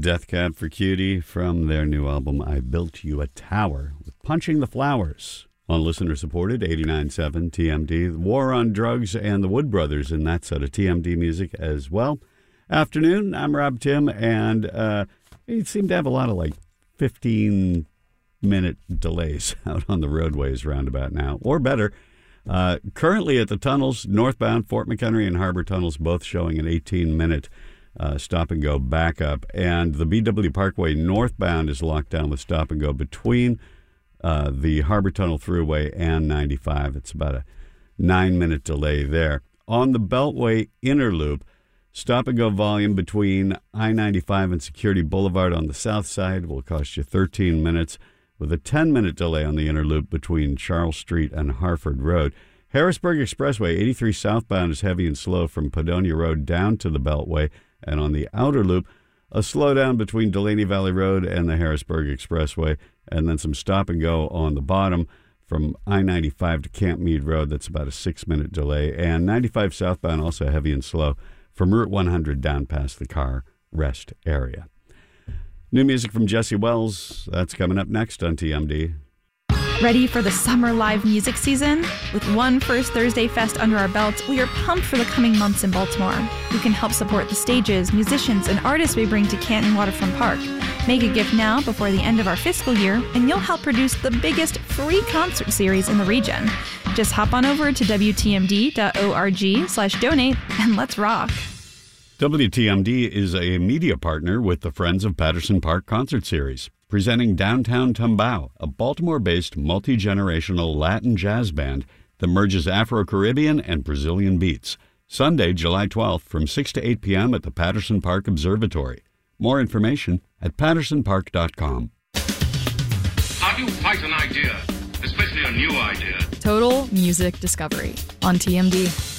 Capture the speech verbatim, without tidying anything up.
Death Cab for Cutie from their new album, I Built You a Tower, with Punching the Flowers. On listener-supported eighty-nine point seven T M D, War on Drugs and the Wood Brothers in that set of T M D music as well. Afternoon, I'm Rob Tim, and uh, it seemed to have a lot of like fifteen-minute delays out on the roadways roundabout now, or better. Uh, currently at the tunnels, northbound Fort McHenry and Harbor Tunnels, both showing an eighteen-minute uh, stop-and-go backup. And the B W Parkway northbound is locked down with stop-and-go between uh, the Harbor Tunnel Thruway and ninety-five. It's about a nine-minute delay there. On the Beltway inner loop, stop-and-go volume between I ninety-five and Security Boulevard on the south side will cost you thirteen minutes, with a ten-minute delay on the inner loop between Charles Street and Harford Road. Harrisburg Expressway, eighty-three southbound, is heavy and slow from Padonia Road down to the Beltway. And on the outer loop, a slowdown between Delaney Valley Road and the Harrisburg Expressway, and then some stop-and-go on the bottom from I ninety-five to Camp Meade Road. That's about a six-minute delay. And ninety-five southbound, also heavy and slow from Route one hundred down past the car rest area. New music from Jesse Wells. That's coming up next on T M D. Ready for the summer live music season? With one First Thursday Fest under our belts, we are pumped for the coming months in Baltimore. You can help support the stages, musicians, and artists we bring to Canton Waterfront Park. Make a gift now before the end of our fiscal year, and you'll help produce the biggest free concert series in the region. Just hop on over to W T M D dot org slash donate, and let's rock. W T M D is a media partner with the Friends of Patterson Park Concert Series, presenting Downtown Tumbao, a Baltimore-based multi-generational Latin jazz band that merges Afro-Caribbean and Brazilian beats. Sunday, July twelfth from six to eight p.m. at the Patterson Park Observatory. More information at patterson park dot com. How do you fight an idea, especially a new idea? Total Music Discovery on T M D.